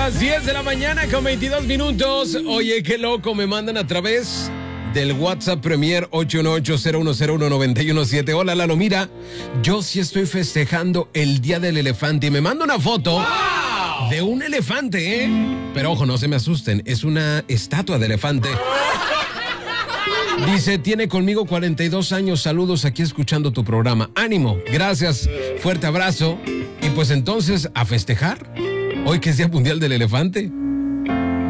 las 10 de la mañana con 22 minutos. Oye, qué loco, me mandan a través del WhatsApp Premier 818-010-1917. Hola, Lalo, mira, yo sí estoy festejando el Día del Elefante y me manda una foto de un elefante, ¿eh? Pero ojo, no se me asusten, es una estatua de elefante. Dice, tiene conmigo 42 años, saludos aquí escuchando tu programa. Ánimo, gracias, fuerte abrazo. Y pues entonces, a festejar, hoy que es Día Mundial del Elefante.